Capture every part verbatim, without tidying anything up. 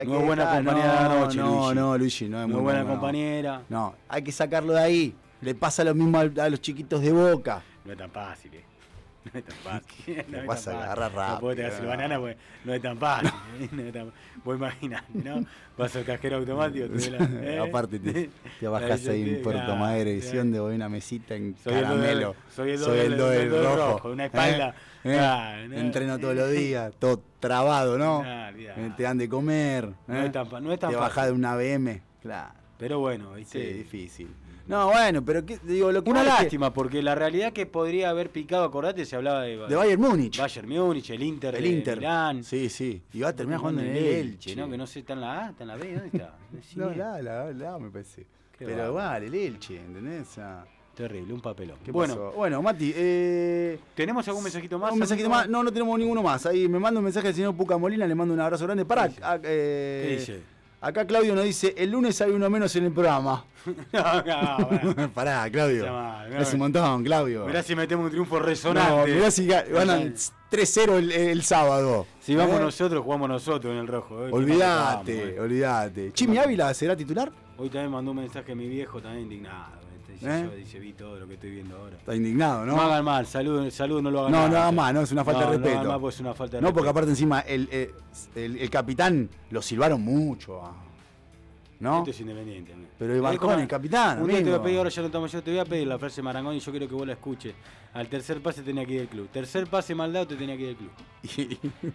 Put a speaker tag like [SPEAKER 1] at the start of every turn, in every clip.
[SPEAKER 1] No es buena compañera de la noche,
[SPEAKER 2] no,
[SPEAKER 1] Luigi.
[SPEAKER 2] No, Luigi, no es
[SPEAKER 1] muy
[SPEAKER 2] muy
[SPEAKER 1] buena
[SPEAKER 2] bueno.
[SPEAKER 1] compañera.
[SPEAKER 2] No, hay que sacarlo de ahí. Le pasa lo mismo a, a los chiquitos de Boca.
[SPEAKER 1] No es tan fácil, eh. No es tan fácil.
[SPEAKER 2] Lo
[SPEAKER 1] no
[SPEAKER 2] vas a agarrar rápido.
[SPEAKER 1] No puedo te hacer banana porque no es tan fácil. ¿eh? No es tan... Vos imaginate, ¿no? Vas al cajero automático. Te la, ¿eh?
[SPEAKER 2] Aparte te, te bajás ahí en Puerto Madero, edición de voy una mesita en soy caramelo.
[SPEAKER 1] El soy el do del, do del, del rojo. rojo. Una espalda.
[SPEAKER 2] ¿Eh? ¿Eh? Ah, no, Entreno todos los días, todo trabado, ¿no?
[SPEAKER 1] Nah,
[SPEAKER 2] te dan de comer. ¿eh?
[SPEAKER 1] No es tan, no es tan
[SPEAKER 2] te
[SPEAKER 1] fácil.
[SPEAKER 2] bajás de una B M. Claro.
[SPEAKER 1] Pero bueno, ¿viste?
[SPEAKER 2] Sí, difícil. No, bueno, pero ¿qué? Digo, lo que
[SPEAKER 1] una lástima, que... porque la realidad que podría haber picado, acordate, se hablaba de,
[SPEAKER 2] de Bayern Múnich.
[SPEAKER 1] Bayern Múnich, el Inter
[SPEAKER 2] el
[SPEAKER 1] de
[SPEAKER 2] Inter.
[SPEAKER 1] Milán.
[SPEAKER 2] Sí, sí. Y va a terminar jugando en el Elche,
[SPEAKER 1] Elche, ¿no? Que no sé, está en la A, está en la B, ¿dónde está?
[SPEAKER 2] No, la, la, la, me parece. Qué pero vale, el Elche, ¿entendés? Ah.
[SPEAKER 1] Terrible, un papelón.
[SPEAKER 2] ¿Qué
[SPEAKER 1] bueno,
[SPEAKER 2] pasó? Bueno, Mati, eh...
[SPEAKER 1] ¿tenemos algún mensajito más?
[SPEAKER 2] Un mensajito más, no, no tenemos ninguno más. Ahí me manda un mensaje el señor Puca Molina, le mando un abrazo grande. Pará,
[SPEAKER 1] ¿Qué dice?
[SPEAKER 2] A, eh...
[SPEAKER 1] ¿Qué dice?
[SPEAKER 2] Acá Claudio nos dice, el lunes hay uno menos en el programa.
[SPEAKER 1] no, no, bueno.
[SPEAKER 2] Pará, Claudio. No, es un montón, Claudio.
[SPEAKER 1] Mirá si metemos un triunfo resonante.
[SPEAKER 2] No, mirá si ganan tres cero el, el sábado.
[SPEAKER 1] Si vamos ¿eh? nosotros, jugamos nosotros en el rojo. ¿eh?
[SPEAKER 2] Olvídate,
[SPEAKER 1] vamos, ¿eh?
[SPEAKER 2] olvídate. ¿Chimi Ávila será titular?
[SPEAKER 1] Hoy también mandó un mensaje a mi viejo, también indignado. Dice, ¿Eh? yo, dice, vi todo lo que estoy viendo ahora.
[SPEAKER 2] Está indignado, ¿no?
[SPEAKER 1] No hagan mal, salud, salud no lo hagan
[SPEAKER 2] no,
[SPEAKER 1] mal.
[SPEAKER 2] No, no hagan mal, no, es una falta
[SPEAKER 1] no,
[SPEAKER 2] de respeto.
[SPEAKER 1] No, hagan mal, pues es una falta de
[SPEAKER 2] no
[SPEAKER 1] respeto.
[SPEAKER 2] porque aparte encima el, el, el, el capitán lo silbaron mucho. ¿No?
[SPEAKER 1] Esto es independiente. ¿no?
[SPEAKER 2] Pero el balcón, el capitán.
[SPEAKER 1] Un día te voy a pedir, ahora ya no estamos yo, te voy a pedir la frase Marangón y yo quiero que vos la escuches. Al tercer pase tenía que ir del club. Tercer pase mal dado te tenía que ir del club.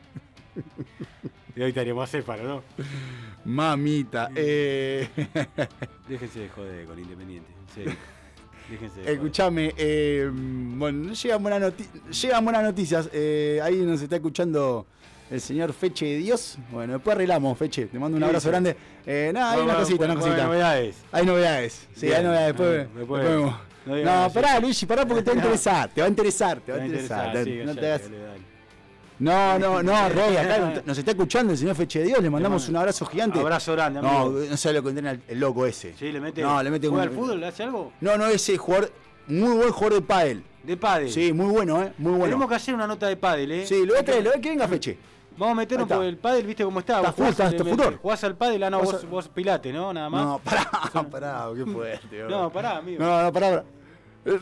[SPEAKER 1] Y hoy estaríamos a Céfaro, ¿no?
[SPEAKER 2] Mamita. Eh...
[SPEAKER 1] Déjense de joder con Independiente. En serio. Déjense de
[SPEAKER 2] Escuchame, eh, bueno, llegan buenas, noti llegan buenas noticias. Eh, ahí nos está escuchando el señor Feche de Dios. Bueno, después arreglamos, Feche. Te mando un abrazo grande. Eh, nada, hay
[SPEAKER 1] bueno,
[SPEAKER 2] una cosita,
[SPEAKER 1] bueno,
[SPEAKER 2] una cosita.
[SPEAKER 1] Hay novedades.
[SPEAKER 2] Hay novedades. Sí, Bien, hay novedades. Después,
[SPEAKER 1] no, después,
[SPEAKER 2] después
[SPEAKER 1] no,
[SPEAKER 2] no pará, Luigi, pará porque te va a interesar. Te va a interesar, te va a interesar.
[SPEAKER 1] interesar sí,
[SPEAKER 2] no,
[SPEAKER 1] ya,
[SPEAKER 2] te hagas...
[SPEAKER 1] dale, dale.
[SPEAKER 2] no, no, no, Rey, acá nos está escuchando el señor Feche de Dios. Le mandamos un abrazo gigante.
[SPEAKER 1] Abrazo grande, amigo.
[SPEAKER 2] No, no sabe lo que entrena el, el loco ese.
[SPEAKER 1] Sí, le mete.
[SPEAKER 2] No, le mete
[SPEAKER 1] ¿Juega
[SPEAKER 2] un...
[SPEAKER 1] al fútbol? ¿Le hace algo?
[SPEAKER 2] No, no, ese jugador. Muy buen jugador de pádel.
[SPEAKER 1] ¿De pádel?
[SPEAKER 2] Sí, muy bueno, ¿eh? Muy bueno.
[SPEAKER 1] Tenemos que hacer una nota de pádel, ¿eh?
[SPEAKER 2] Sí, lo voy a traer, lo voy a que venga Feche.
[SPEAKER 1] Vamos a meternos porque el pádel, ¿viste cómo está?
[SPEAKER 2] Está full, está, está furor.
[SPEAKER 1] Jugás al pádel, ah, no, vos, a... vos pilate, ¿no? Nada más.
[SPEAKER 2] No, pará, pará, qué fuerte.
[SPEAKER 1] No, no pará, amigo.
[SPEAKER 2] No, no, pará, pará.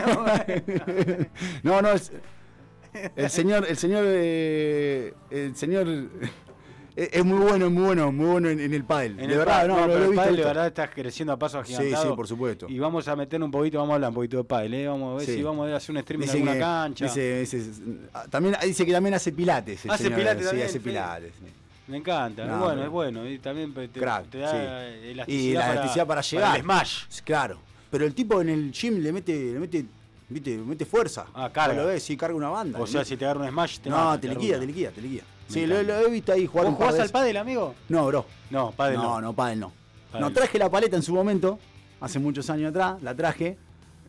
[SPEAKER 2] No, no, es... El señor, el señor, eh, el señor... Es muy bueno, muy bueno, muy bueno en, en el pádel.
[SPEAKER 1] En
[SPEAKER 2] de
[SPEAKER 1] el
[SPEAKER 2] verdad,
[SPEAKER 1] pádel,
[SPEAKER 2] no,
[SPEAKER 1] no,
[SPEAKER 2] lo,
[SPEAKER 1] pero
[SPEAKER 2] lo he
[SPEAKER 1] el
[SPEAKER 2] visto.
[SPEAKER 1] pádel de verdad está creciendo a pasos agigantados.
[SPEAKER 2] Sí, sí, por supuesto.
[SPEAKER 1] Y vamos a meter un poquito, vamos a hablar un poquito de pádel, ¿eh? Vamos a ver
[SPEAKER 2] sí.
[SPEAKER 1] si vamos a hacer un streaming
[SPEAKER 2] dice
[SPEAKER 1] en alguna
[SPEAKER 2] que,
[SPEAKER 1] cancha.
[SPEAKER 2] Dice, dice, también, dice que también hace pilates.
[SPEAKER 1] Hace
[SPEAKER 2] señor,
[SPEAKER 1] pilates
[SPEAKER 2] sí,
[SPEAKER 1] también.
[SPEAKER 2] hace
[SPEAKER 1] Sí.
[SPEAKER 2] pilates. Sí.
[SPEAKER 1] Me encanta,
[SPEAKER 2] no,
[SPEAKER 1] es bueno,
[SPEAKER 2] pero...
[SPEAKER 1] es bueno. Y también te,
[SPEAKER 2] Crack,
[SPEAKER 1] te da
[SPEAKER 2] sí.
[SPEAKER 1] elasticidad,
[SPEAKER 2] y la
[SPEAKER 1] para,
[SPEAKER 2] elasticidad para llegar.
[SPEAKER 1] Para el smash.
[SPEAKER 2] Claro. Pero el tipo en el gym le mete, le mete, ¿viste? Mete fuerza.
[SPEAKER 1] Ah, carga.
[SPEAKER 2] Lo ves, sí, carga una banda.
[SPEAKER 1] O sea, si te agarra un smash, te
[SPEAKER 2] No,
[SPEAKER 1] mata,
[SPEAKER 2] te,
[SPEAKER 1] te
[SPEAKER 2] liquida,
[SPEAKER 1] arruina.
[SPEAKER 2] te liquida, te liquida.
[SPEAKER 1] Me
[SPEAKER 2] Sí, lo,
[SPEAKER 1] encanta.
[SPEAKER 2] lo he visto ahí jugar
[SPEAKER 1] ¿Vos
[SPEAKER 2] un par
[SPEAKER 1] jugás
[SPEAKER 2] de
[SPEAKER 1] al pádel, amigo?
[SPEAKER 2] No, bro.
[SPEAKER 1] No, pádel no.
[SPEAKER 2] No, no, pádel no.
[SPEAKER 1] Pádel.
[SPEAKER 2] No, traje la paleta en su momento, hace muchos años atrás, la traje.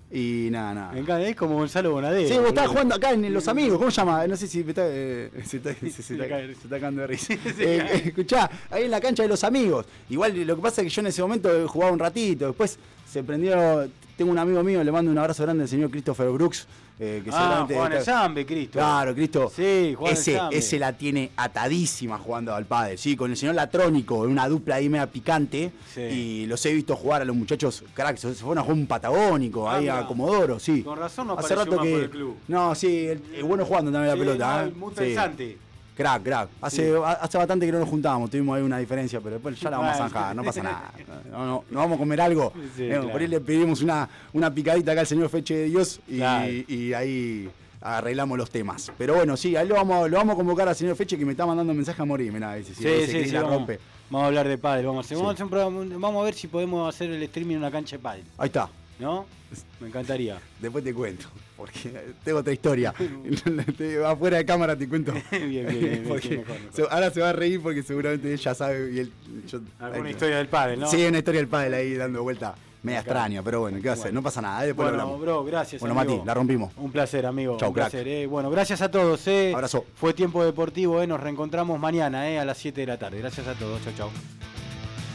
[SPEAKER 2] Y nada, nada.
[SPEAKER 1] Me encanta, es como Gonzalo Bonadeo.
[SPEAKER 2] Sí, vos estabas jugando acá en Los Amigos, ¿cómo se llama? No sé si me está, eh, se, está, se, se, se, está, se está cagando de risa. Eh, escuchá, ahí en la cancha de Los Amigos. Igual lo que pasa es que yo en ese momento jugaba un ratito, después se prendió. Tengo un amigo mío, le mando un abrazo grande al señor Christopher Brooks. Eh, que
[SPEAKER 1] ah, Juan el Zambe, Cristo.
[SPEAKER 2] Claro, Cristo.
[SPEAKER 1] Sí, Juan
[SPEAKER 2] ese,
[SPEAKER 1] el Zambe.
[SPEAKER 2] Ese la tiene atadísima jugando al pádel. Sí, con el señor Latrónico, en una dupla ahí media picante. Sí. Y los he visto jugar a los muchachos, cracks. Se fueron a jugar un patagónico, ah, ahí mira. A Comodoro, sí.
[SPEAKER 1] Con razón no
[SPEAKER 2] hace rato
[SPEAKER 1] más
[SPEAKER 2] que
[SPEAKER 1] por el club.
[SPEAKER 2] No, sí, el, el bueno jugando también sí, la pelota.
[SPEAKER 1] No,
[SPEAKER 2] ¿eh?
[SPEAKER 1] muy
[SPEAKER 2] sí.
[SPEAKER 1] pensante.
[SPEAKER 2] Crack, crack. Hace, sí. hace bastante que no nos juntábamos, tuvimos ahí una diferencia, pero después ya la vamos a zanjar, no pasa nada. No, no, no vamos a comer algo. Sí, eh, claro. Por ahí le pedimos una, una picadita acá al señor Feche de Dios y, claro. y ahí arreglamos los temas. Pero bueno, sí, ahí lo vamos, lo vamos a convocar al señor Feche que me está mandando mensaje a morir. Mirá, dice, si
[SPEAKER 1] sí,
[SPEAKER 2] dice
[SPEAKER 1] sí, sí,
[SPEAKER 2] la
[SPEAKER 1] vamos,
[SPEAKER 2] rompe.
[SPEAKER 1] Vamos a hablar de pádel, vamos a hacer,
[SPEAKER 2] sí.
[SPEAKER 1] vamos a hacer un programa, vamos a ver si podemos hacer el streaming en una cancha de pádel.
[SPEAKER 2] Ahí está.
[SPEAKER 1] ¿No? Me encantaría.
[SPEAKER 2] Después te cuento, porque tengo otra historia. Afuera de cámara te cuento.
[SPEAKER 1] bien, bien, bien,
[SPEAKER 2] porque
[SPEAKER 1] bien mejor, mejor.
[SPEAKER 2] Ahora se va a reír porque seguramente ella sabe. Y él, yo,
[SPEAKER 1] Alguna historia del pádel, ¿no?
[SPEAKER 2] Sí, una historia del pádel ahí dando vuelta. Media extraña, pero bueno, ¿qué va a hacer? No pasa nada, después
[SPEAKER 1] bueno,
[SPEAKER 2] lo hablamos.
[SPEAKER 1] Bro, gracias.
[SPEAKER 2] Bueno,
[SPEAKER 1] amigo.
[SPEAKER 2] Mati, la rompimos.
[SPEAKER 1] Un placer, amigo.
[SPEAKER 2] Chau,
[SPEAKER 1] un
[SPEAKER 2] crack.
[SPEAKER 1] placer, eh. Bueno, gracias a todos, eh.
[SPEAKER 2] Abrazo.
[SPEAKER 1] Fue Tiempo Deportivo, eh. Nos reencontramos mañana, eh, a las siete de la tarde. Gracias a todos. Chau, chau.